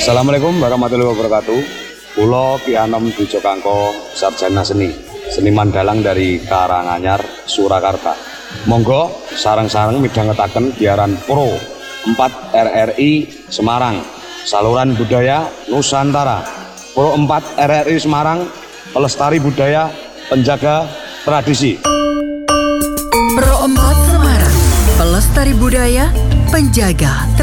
Assalamualaikum warahmatullahi wabarakatuh. Pulau Ki Anom Dujo Kangko, sarjana seni, seniman dalang dari Karanganyar, Surakarta. Monggo sarang-sarang midhangetaken biaran Pro 4 RRI Semarang, saluran budaya Nusantara. Pro 4 RRI Semarang, pelestari budaya, penjaga tradisi. Pro 4 Semarang, pelestari budaya, penjaga